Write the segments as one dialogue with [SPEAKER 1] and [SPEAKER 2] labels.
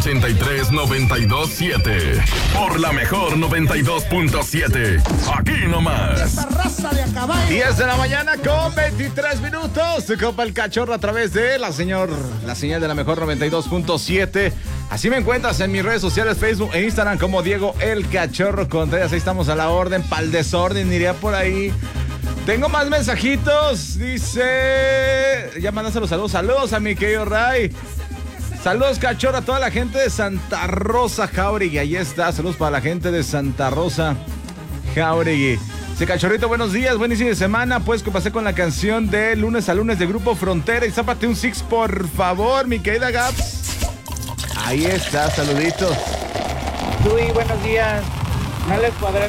[SPEAKER 1] 93-92-7. Por la mejor 92.7. Aquí nomás.
[SPEAKER 2] 10 de la mañana con 23 minutos. Se copa el cachorro a través de la señal de la mejor 92.7. Así me encuentras en mis redes sociales, Facebook e Instagram como Diego el Cachorro Contreras. Ahí estamos a la orden, pa'l desorden, diría por ahí. Tengo más mensajitos. Dice... Ya mandaste los saludos. Saludos a mi querido Ray. Saludos, cachorro, a toda la gente de Santa Rosa, Jáuregui. Ahí está. Saludos para la gente de Santa Rosa, Jáuregui. Sí, cachorrito, buenos días, buen inicio de semana. Pues que pasé con la canción de Lunes a Lunes de Grupo Frontera. Y zápate un six, por favor, mi querida Gaps. Ahí está, saluditos.
[SPEAKER 3] Luis, buenos días. No les podré.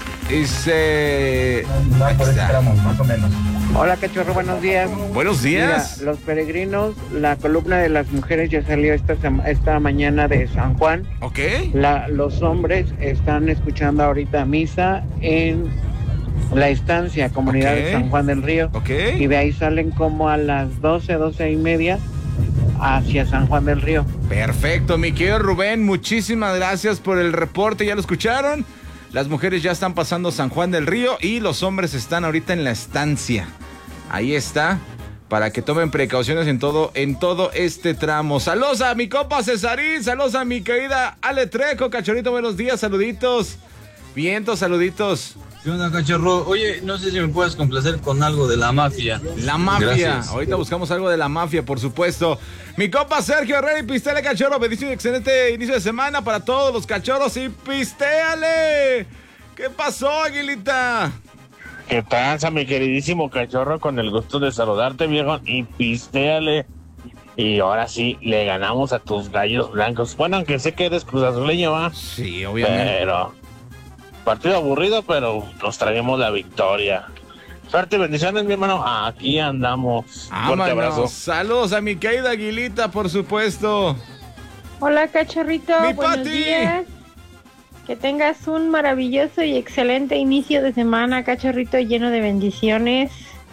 [SPEAKER 2] Dice...
[SPEAKER 4] Pues esperamos, más o menos.
[SPEAKER 3] Hola, cachorro, buenos días.
[SPEAKER 2] Buenos días.
[SPEAKER 3] Mira, los peregrinos, la columna de las mujeres ya salió esta mañana de San Juan.
[SPEAKER 2] Ok.
[SPEAKER 3] Los hombres están escuchando ahorita misa en la estancia, comunidad de San Juan del Río.
[SPEAKER 2] Ok.
[SPEAKER 3] Y de ahí salen como a las 12 y media hacia San Juan del Río.
[SPEAKER 2] Perfecto, mi querido Rubén, muchísimas gracias por el reporte, ¿ya lo escucharon? Las mujeres ya están pasando San Juan del Río y los hombres están ahorita en la estancia. Ahí está, para que tomen precauciones en todo este tramo. Saludos a mi compa Cesarín, saludos a mi querida Ale Trejo, cachorrito, buenos días, saluditos. Vientos, saluditos.
[SPEAKER 5] ¿Qué onda, cachorro? Oye, no sé si me puedes complacer con algo de la mafia.
[SPEAKER 2] La mafia.
[SPEAKER 5] Gracias.
[SPEAKER 2] Ahorita buscamos algo de la mafia, por supuesto. Mi compa Sergio Herrera y Pistéale, cachorro. Bendición y excelente inicio de semana para todos los cachorros y Pistéale. ¿Qué pasó, Aguilita?
[SPEAKER 6] ¿Qué pasa, mi queridísimo cachorro? Con el gusto de saludarte, viejo. Y Pistéale. Y ahora sí, le ganamos a tus gallos blancos. Bueno, aunque sé que eres cruzazuleño, ¿va?
[SPEAKER 2] Sí, obviamente.
[SPEAKER 6] Pero... partido aburrido, pero nos traemos la victoria. Suerte y bendiciones, mi hermano. Aquí andamos. Fuerte abrazo.
[SPEAKER 2] Saludos a mi querida Aguilita, por supuesto.
[SPEAKER 7] Hola, cachorrito.
[SPEAKER 2] Mi
[SPEAKER 7] buenos
[SPEAKER 2] Pati.
[SPEAKER 7] días. Que tengas un maravilloso y excelente inicio de semana, cachorrito, lleno de bendiciones.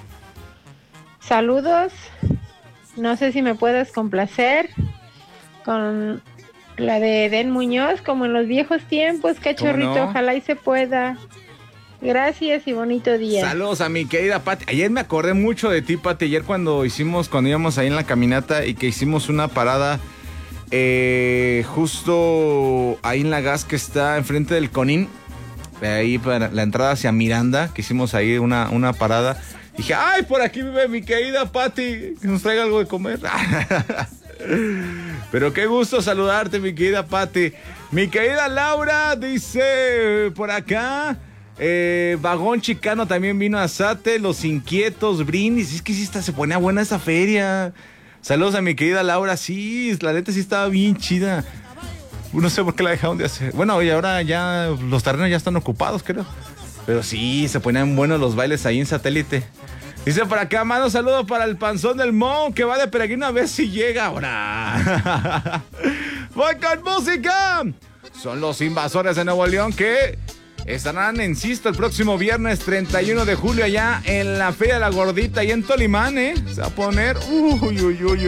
[SPEAKER 7] Saludos. No sé si me puedes complacer con la de Edén Muñoz, como en los viejos tiempos, cachorrito.
[SPEAKER 2] no?
[SPEAKER 7] Ojalá y se pueda. Gracias y bonito día.
[SPEAKER 2] Saludos a mi querida Pati. Ayer me acordé mucho de ti, Pati. Ayer cuando íbamos ahí en la caminata y que hicimos una parada justo ahí en la gas que está enfrente del Conín, ahí para la entrada hacia Miranda, que hicimos ahí una parada. Dije, ay, por aquí vive mi querida Pati, que nos traiga algo de comer. Pero qué gusto saludarte, mi querida Pati. Mi querida Laura dice por acá, Vagón Chicano también vino a Zate, Los Inquietos, Brindis. Es que sí se ponía buena esa feria. Saludos a mi querida Laura. Sí, la neta sí estaba bien chida. No sé por qué la dejaron de hacer. Bueno, y ahora ya los terrenos ya están ocupados, creo. Pero sí, se ponían buenos los bailes ahí en Satélite. Dice por acá, mando saludo para el panzón del Mon, que va de peregrino a ver si llega ahora. ¡Voy con música! Son los Invasores de Nuevo León que estarán, insisto, el próximo viernes 31 de julio allá en la Feria de la Gordita y en Tolimán, ¿eh? Se va a poner... Uy, uy, uy.